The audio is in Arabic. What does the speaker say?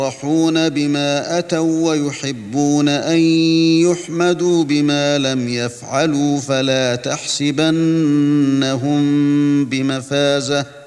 يفرحون بما أتوا ويحبون أن يحمدوا بما لم يفعلوا فلا تحسبنهم بمفازة